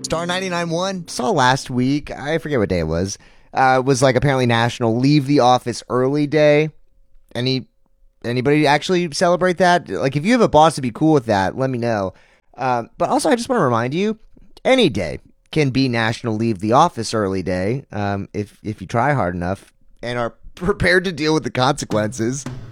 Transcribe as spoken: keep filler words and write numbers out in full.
Star ninety-nine one. Saw last week, I forget what day it was, uh, it was like apparently National Leave the Office Early Day. Any Anybody actually celebrate that? Like, if you have a boss to be cool with that, let me know. Um, but also, I just want to remind you, any day can be National Leave the Office Early Day um, if if you try hard enough and are prepared to deal with the consequences.